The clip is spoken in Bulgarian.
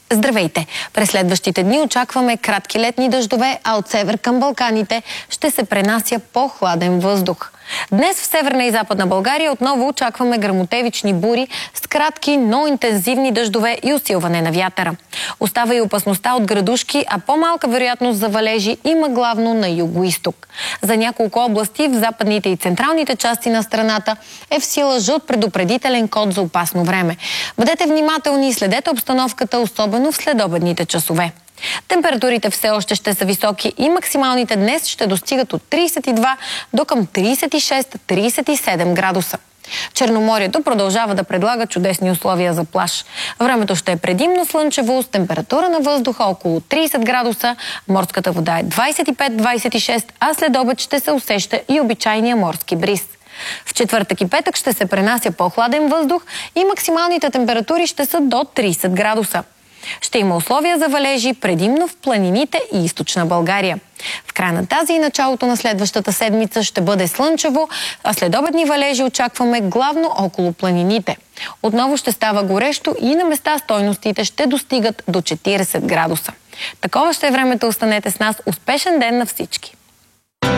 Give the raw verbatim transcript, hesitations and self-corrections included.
Здравейте! През следващите дни очакваме кратки летни дъждове, а от север към Балканите ще се пренася по-хладен въздух. Днес в Северна и Западна България отново очакваме гръмотевични бури с кратки, но интензивни дъждове и усилване на вятъра. Остава и опасността от градушки, а по-малка вероятност за валежи има главно на юго-исток. За няколко области в западните и централните части на страната е в сила жълт предупредителен код за опасно време. Бъдете внимателни и следете обстановката, особено в следобедните часове. Температурите все още ще са високи и максималните днес ще достигат от тридесет и два до към тридесет и шест - тридесет и седем градуса. Черноморието продължава да предлага чудесни условия за плаж. Времето ще е предимно слънчево с температура на въздуха около тридесет градуса, морската вода е двадесет и пет - двадесет и шест, а след обед ще се усеща и обичайния морски бриз. В четвъртък и петък ще се пренася по-хладен въздух и максималните температури ще са до тридесет градуса. Ще има условия за валежи предимно в планините и източна България. В края на тази и началото на следващата седмица ще бъде слънчево, а следобедни валежи очакваме главно около планините. Отново ще става горещо и на места стойностите ще достигат до четиридесет градуса. Такова ще е времето, останете с нас. Успешен ден на всички!